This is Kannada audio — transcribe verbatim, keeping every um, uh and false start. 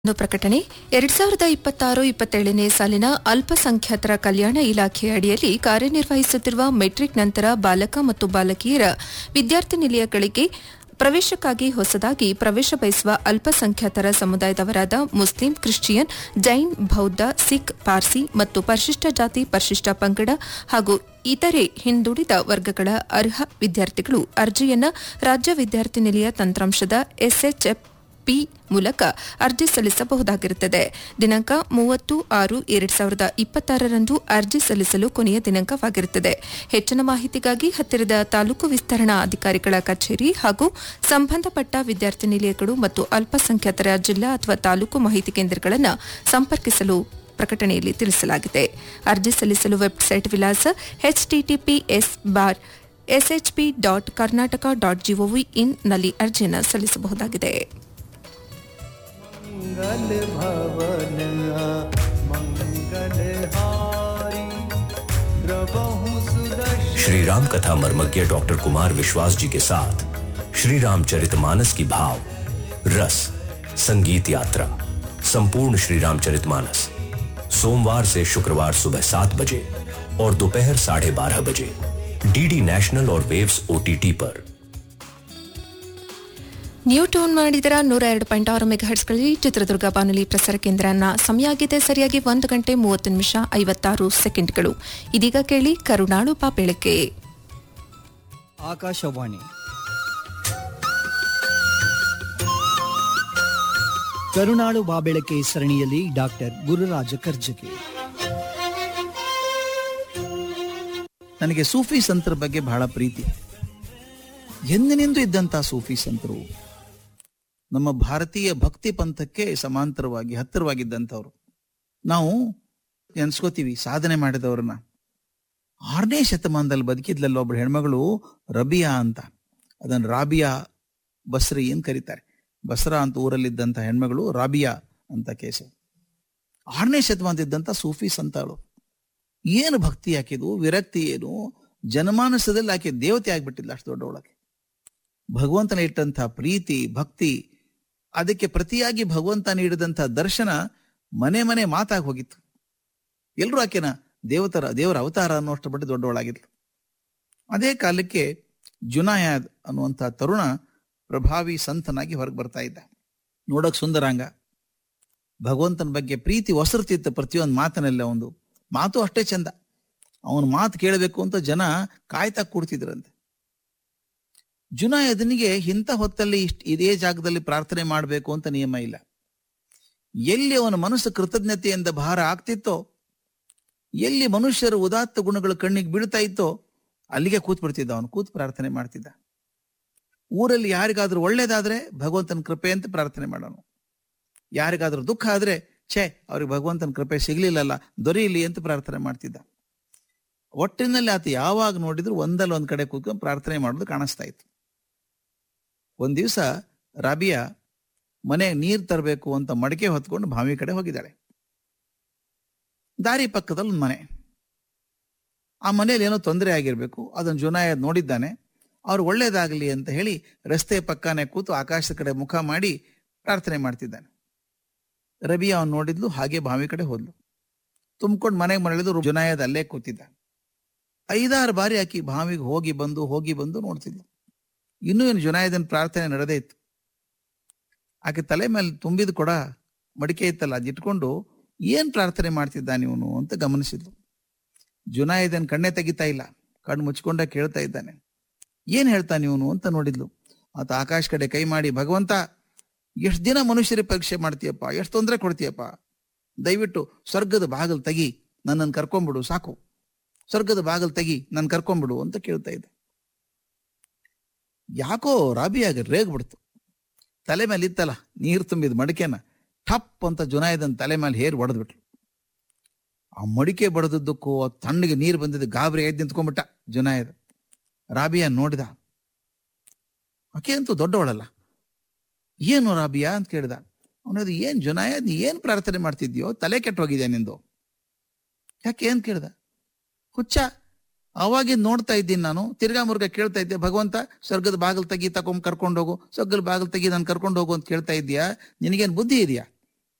ಒಂದು ಪ್ರಕಟಣೆ ಎರಡ್ ಸಾವಿರದ ಇಪ್ಪತ್ತಾರು ಇಪ್ಪತ್ತೇಳನೇ ಸಾಲಿನ ಅಲ್ಪಸಂಖ್ಯಾತರ ಕಲ್ಯಾಣ ಇಲಾಖೆ ಅಡಿಯಲ್ಲಿ ಕಾರ್ಯನಿರ್ವಹಿಸುತ್ತಿರುವ ಮೆಟ್ರಿಕ್ ನಂತರ ಬಾಲಕ ಮತ್ತು ಬಾಲಕಿಯರ ವಿದ್ಯಾರ್ಥಿ ನಿಲಯಗಳಿಗೆ ಪ್ರವೇಶಕ್ಕಾಗಿ ಹೊಸದಾಗಿ ಪ್ರವೇಶ ಬಯಸುವ ಅಲ್ಪಸಂಖ್ಯಾತರ ಸಮುದಾಯದವರಾದ ಮುಸ್ಲಿಂ, ಕ್ರಿಶ್ಚಿಯನ್, ಜೈನ್, ಬೌದ್ಧ, ಸಿಖ್, ಪಾರ್ಸಿ ಮತ್ತು ಪರಿಶಿಷ್ಟ ಜಾತಿ, ಪರಿಶಿಷ್ಟ ಪಂಗಡ ಹಾಗೂ ಇತರೆ ಹಿಂದುಳಿದ ವರ್ಗಗಳ ಅರ್ಹ ವಿದ್ಯಾರ್ಥಿಗಳು ಅರ್ಜಿಯನ್ನು ರಾಜ್ಯ ವಿದ್ಯಾರ್ಥಿ ನಿಲಯ ತಂತ್ರಾಂಶದ ಎಸ್ಎಚ್ಎಫ್ ಪಿ ಮೂಲಕ ಅರ್ಜಿ ಸಲ್ಲಿಸಬಹುದಾಗಿರುತ್ತದೆ. ದಿನಾಂಕ ಮೂವತ್ತು ಆರು ಎರಡ್ ಸಾವಿರದ ಇಪ್ಪತ್ತಾರರಂದು ಅರ್ಜಿ ಸಲ್ಲಿಸಲು ಕೊನೆಯ ದಿನಾಂಕವಾಗಿರುತ್ತದೆ. ಹೆಚ್ಚಿನ ಮಾಹಿತಿಗಾಗಿ ಹತ್ತಿರದ ತಾಲೂಕು ವಿಸ್ತರಣಾ ಅಧಿಕಾರಿಗಳ ಕಚೇರಿ ಹಾಗೂ ಸಂಬಂಧಪಟ್ಟ ವಿದ್ಯಾರ್ಥಿ ನಿಲಯಗಳು ಮತ್ತು ಅಲ್ಪಸಂಖ್ಯಾತರ ಜಿಲ್ಲಾ ಅಥವಾ ತಾಲೂಕು ಮಾಹಿತಿ ಕೇಂದ್ರಗಳನ್ನು ಸಂಪರ್ಕಿಸಲು ಪ್ರಕಟಣೆಯಲ್ಲಿ ತಿಳಿಸಲಾಗಿದೆ. ಅರ್ಜಿ ಸಲ್ಲಿಸಲು ವೆಬ್ಸೈಟ್ ವಿಳಾಸ HTTPS bar SHP dot Karnataka dot gov ಇನ್ ನಲ್ಲಿ ಅರ್ಜಿಯನ್ನು ಸಲ್ಲಿಸಬಹುದಾಗಿದೆ. मंगल भवन मंगलहारी प्रभु सुदर्शन। श्री राम कथा मर्मज्ञ डॉक्टर कुमार विश्वास जी के साथ श्री रामचरितमानस की भाव रस संगीत यात्रा संपूर्ण श्री रामचरितमानस सोमवार से शुक्रवार सुबह सात बजे और दोपहर साढ़े बारह बजे डीडी नेशनल और वेव्स ओटीटी पर. ನ್ಯೂ ಟ್ಯೂನ್ ಮಾಡಿದರ ನೂರ ಎರಡು ಪಾಯಿಂಟ್ ಆರು ಮೆಗಾಹರ್ಟ್ಸ್ಗಳಲ್ಲಿ ಚಿತ್ರದುರ್ಗ ಬಾನುಲಿ ಪ್ರಸಾರ ಕೇಂದ್ರನ ಸಮಯ ಆಗಿದೆ ಸರಿಯಾಗಿ ಒಂದು ಗಂಟೆ ಮೂವತ್ತು ನಿಮಿಷ ಐವತ್ತಾರು ಸೆಕೆಂಡ್ಗಳು. ಇದೀಗ ಕೇಳಿ ಕರುನಾಳು ಪಾಪೆಳಕೆ. ಆಕಾಶವಾಣಿ ಕರುನಾಳು ಬಾಬೆಳಕೆ ಸರಣಿಯಲ್ಲಿ ಡಾಕ್ಟರ್ ಗುರುರಾಜ ಕರ್ಜಗಿ. ನನಗೆ ಸೂಫಿ ಸಂತರ ಬಗ್ಗೆ ಬಹಳ ಪ್ರೀತಿ. ಎಂದಿನಿಂದ ಇದ್ದಂತಹ ಸೂಫಿ ಸಂತರು ನಮ್ಮ ಭಾರತೀಯ ಭಕ್ತಿ ಪಂಥಕ್ಕೆ ಸಮಾಂತರವಾಗಿ ಹತ್ತಿರವಾಗಿದ್ದಂಥವ್ರು. ನಾವು ನೆನ್ಸ್ಕೋತೀವಿ ಸಾಧನೆ ಮಾಡಿದವ್ರನ್ನ. ಆರನೇ ಶತಮಾನದಲ್ಲಿ ಬದುಕಿದ್ಲಲ್ಲ ಒಬ್ಬಳು ಹೆಣ್ಮಗಳು ರಬಿಯಾ ಅಂತ, ಅದನ್ನು ರಾಬಿಯಾ ಬಸ್ರಿ ಅಂತ ಕರೀತಾರೆ. ಬಸ್ರಾ ಅಂತ ಊರಲ್ಲಿದ್ದಂಥ ಹೆಣ್ಮಗಳು ರಾಬಿಯಾ ಅಂತ ಕೇಸು. ಆರನೇ ಶತಮಾನದಿದ್ದಂಥ ಸೂಫಿ ಸಂತಗಳು. ಏನು ಭಕ್ತಿ ಹಾಕಿದ್ವು, ವಿರಕ್ತಿ ಏನು, ಜನಮಾನಸದಲ್ಲಿ ಆಕೆ ದೇವತೆ ಆಗ್ಬಿಟ್ಟಿಲ್ಲ, ಅಷ್ಟು ದೊಡ್ಡವಳಕ್ಕೆ. ಭಗವಂತನ ಇಟ್ಟಂತಹ ಪ್ರೀತಿ ಭಕ್ತಿ, ಅದಕ್ಕೆ ಪ್ರತಿಯಾಗಿ ಭಗವಂತ ನೀಡಿದಂತಹ ದರ್ಶನ ಮನೆ ಮನೆ ಮಾತಾಗಿ ಹೋಗಿತ್ತು. ಎಲ್ಲರೂ ಆಕೆನ ದೇವತರ ದೇವರ ಅವತಾರ ಅನ್ನೋಷ್ಟು ಬಡ್ಡಿ ದೊಡ್ಡವಳಾಗಿದ್ಲು. ಅದೇ ಕಾಲಕ್ಕೆ ಜುನಾಯಾದ್ ಅನ್ನುವಂತಹ ತರುಣ ಪ್ರಭಾವಿ ಸಂತನಾಗಿ ಹೊರಗೆ ಬರ್ತಾ ಇದ್ದ. ನೋಡಕ್ ಸುಂದರಾಂಗ, ಭಗವಂತನ ಬಗ್ಗೆ ಪ್ರೀತಿ ಒಸರ್ತಿತ್ತು ಪ್ರತಿಯೊಂದು ಮಾತನೆಲ್ಲ. ಒಂದು ಮಾತು ಅಷ್ಟೇ ಚಂದ, ಅವನ ಮಾತು ಕೇಳಬೇಕು ಅಂತ ಜನ ಕಾಯ್ತಾ ಕೂಡ್ತಿದ್ರಂತೆ. ಜುನಾಯದನಿಗೆ ಇಂಥ ಹೊತ್ತಲ್ಲಿ ಇಷ್ಟ ಇದೇ ಜಾಗದಲ್ಲಿ ಪ್ರಾರ್ಥನೆ ಮಾಡಬೇಕು ಅಂತ ನಿಯಮ ಇಲ್ಲ. ಎಲ್ಲಿ ಅವನ ಮನಸ್ಸು ಕೃತಜ್ಞತೆಯಿಂದ ಭಾರ ಆಗ್ತಿತ್ತೋ, ಎಲ್ಲಿ ಮನುಷ್ಯರ ಉದಾತ್ತ ಗುಣಗಳು ಕಣ್ಣಿಗೆ ಬೀಳ್ತಾ ಇತ್ತೋ ಅಲ್ಲಿಗೆ ಕೂತ್ ಬಿಡ್ತಿದ್ದ. ಅವನು ಕೂತ್ ಪ್ರಾರ್ಥನೆ ಮಾಡ್ತಿದ್ದ. ಊರಲ್ಲಿ ಯಾರಿಗಾದ್ರೂ ಒಳ್ಳೇದಾದ್ರೆ ಭಗವಂತನ ಕೃಪೆ ಅಂತ ಪ್ರಾರ್ಥನೆ ಮಾಡೋನು. ಯಾರಿಗಾದ್ರೂ ದುಃಖ ಆದ್ರೆ ಛೇ ಅವ್ರಿಗೆ ಭಗವಂತನ ಕೃಪೆ ಸಿಗ್ಲಿಲ್ಲಲ್ಲ, ದೊರೆಯಲಿ ಅಂತ ಪ್ರಾರ್ಥನೆ ಮಾಡ್ತಿದ್ದ. ಒಟ್ಟಿನಲ್ಲಿ ಆತ ಯಾವಾಗ ನೋಡಿದ್ರು ಒಂದಲ್ಲ ಒಂದ್ ಕಡೆ ಕೂತ್ಕೊಂಡು ಪ್ರಾರ್ಥನೆ ಮಾಡೋದು ಕಾಣಿಸ್ತಾ ಇತ್ತು. ಒಂದ್ ದಿವಸ ರಾಬಿಯಾ ಮನೆ ನೀರ್ ತರಬೇಕು ಅಂತ ಮಡಿಕೆ ಹೊತ್ಕೊಂಡು ಬಾವಿ ಕಡೆ ಹೋಗಿದ್ದಾಳೆ. ದಾರಿ ಪಕ್ಕದಲ್ಲಿ ಒಂದು ಮನೆ. ಆ ಮನೆಯಲ್ಲಿ ಏನೋ ತೊಂದರೆ ಆಗಿರ್ಬೇಕು, ಅದನ್ನ ಜುನಾಯದ್ ನೋಡಿದ್ದಾನೆ. ಅವ್ರು ಒಳ್ಳೇದಾಗ್ಲಿ ಅಂತ ಹೇಳಿ ರಸ್ತೆ ಪಕ್ಕನೆ ಕೂತು ಆಕಾಶದ ಕಡೆ ಮುಖ ಮಾಡಿ ಪ್ರಾರ್ಥನೆ ಮಾಡ್ತಿದ್ದಾನೆ. ರಬಿಯಾ ಅವನು ನೋಡಿದ್ಲು, ಹಾಗೆ ಬಾವಿ ಕಡೆ ಹೋದ್ಲು. ತುಂಬ್ಕೊಂಡು ಮನೆಗೆ ಮರಳಿದ್ರು. ಜುನಾಯದ್ ಅಲ್ಲೇ ಕೂತಿದ್ದ. ಐದಾರು ಬಾರಿ ಆಕಿ ಬಾವಿಗೆ ಹೋಗಿ ಬಂದು ಹೋಗಿ ಬಂದು ನೋಡ್ತಿದ್ಲು. ಇನ್ನೂ ಏನು ಜುನಾಯದನ್ ಪ್ರಾರ್ಥನೆ ನಡೆದೇ ಇತ್ತು. ಆಕೆ ತಲೆ ಮೇಲೆ ತುಂಬಿದ ಕೊಡ ಮಡಿಕೆ ಇತ್ತಲ್ಲ, ಅದಿಟ್ಕೊಂಡು ಏನ್ ಪ್ರಾರ್ಥನೆ ಮಾಡ್ತಿದ್ದಾನೆ ಇವನು ಅಂತ ಗಮನಿಸಿದ್ಲು. ಜುನಾಯದನ್ ಕಣ್ಣೆ ತೆಗಿತಾ ಇಲ್ಲ, ಕಣ್ಣು ಮುಚ್ಕೊಂಡ ಕೇಳ್ತಾ ಇದ್ದಾನೆ. ಏನ್ ಹೇಳ್ತಾನೆ ಇವನು ಅಂತ ನೋಡಿದ್ಲು. ಆತ ಆಕಾಶ ಕಡೆ ಕೈ ಮಾಡಿ, ಭಗವಂತ ಎಷ್ಟ್ ದಿನ ಮನುಷ್ಯರಿಗೆ ಪರೀಕ್ಷೆ ಮಾಡ್ತೀಯಪ್ಪ, ಎಷ್ಟು ತೊಂದರೆ ಕೊಡ್ತೀಯಪ್ಪ, ದಯವಿಟ್ಟು ಸ್ವರ್ಗದ ಬಾಗಿಲು ತೆಗಿ, ನನ್ನನ್ನು ಕರ್ಕೊಂಡ್ಬಿಡು, ಸಾಕು, ಸ್ವರ್ಗದ ಬಾಗಿಲು ತೆಗಿ, ನನ್ ಕರ್ಕೊಂಡ್ಬಿಡು ಅಂತ ಕೇಳ್ತಾ ಇದ್ದ. ಯಾಕೋ ರಾಬಿಯಾಗ ರೇಗ್ಬಿಡ್ತು. ತಲೆ ಮೇಲೆ ಇತ್ತಲ್ಲ ನೀರು ತುಂಬಿದ ಮಡಿಕೆನ ಠಪ್ ಅಂತ ಜುನಾಯದನ್ ತಲೆ ಮೇಲೆ ಹೇರ್ ಹೊಡೆದ್ಬಿಟ್ಲು. ಆ ಮಡಿಕೆ ಬಡದದ್ದಕ್ಕೂ ತಣ್ಣಗೆ ನೀರು ಬಂದಿದ್ದು ಗಾಬರಿ ಎದ್ದು ನಿಂತ್ಕೊಂಡ್ಬಿಟ್ಟ ಜುನಾಯದ್. ರಾಬಿಯಾ ನೋಡಿದ. ಆಕೆ ಅಂತೂ ದೊಡ್ಡವಳಲ್ಲ. ಏನು ರಾಬಿಯಾ ಅಂತ ಕೇಳಿದ. ಅವನದು ಏನ್ ಜುನಾಯದ್, ನೀ ಏನ್ ಪ್ರಾರ್ಥನೆ ಮಾಡ್ತಿದ್ಯೋ, ತಲೆ ಕೆಟ್ಟ ಹೋಗಿದ್ಯಾ ನಿಂದು? ಯಾಕೆ ಏನ್ ಕೇಳ್ದ? ಹುಚ್ಚ, ಅವಾಗಿಂದ ನೋಡ್ತಾ ಇದ್ದೀನಿ ನಾನು, ತಿರ್ಗಾ ಮುರ್ಗ ಕೇಳ್ತಾ ಇದ್ದೆ, ಭಗವಂತ ಸ್ವರ್ಗದ ಬಾಗಿಲು ತೆಗಿ, ತಕೊಂಡ್ ಕರ್ಕೊಂಡೋಗು, ಸ್ವರ್ಗದ ಬಾಗಿಲು ತೆಗಿ, ನಾನು ಕರ್ಕೊಂಡು ಹೋಗು ಅಂತ ಕೇಳ್ತಾ ಇದ್ದೀಯಾ? ನಿನಗೇನ್ ಬುದ್ಧಿ ಇದೆಯಾ?